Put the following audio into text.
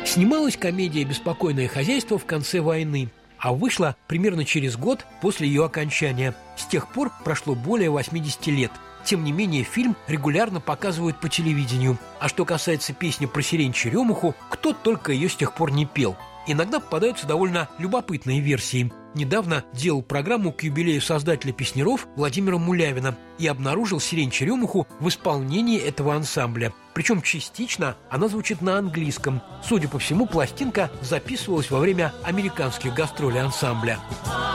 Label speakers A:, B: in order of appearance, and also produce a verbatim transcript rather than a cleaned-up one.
A: Снималась комедия «Беспокойное хозяйство» в конце войны, а вышла примерно через год после ее окончания. С тех пор прошло более восьмидесяти лет. Тем не менее, фильм регулярно показывают по телевидению. А что касается песни про сирень-черемуху, кто только ее с тех пор не пел. Иногда попадаются довольно любопытные версии. Недавно делал программу к юбилею создателя песняров Владимира Мулявина и обнаружил сирень-черемуху в исполнении этого ансамбля. Причем частично она звучит на английском. Судя по всему, пластинка записывалась во время американских гастролей ансамбля.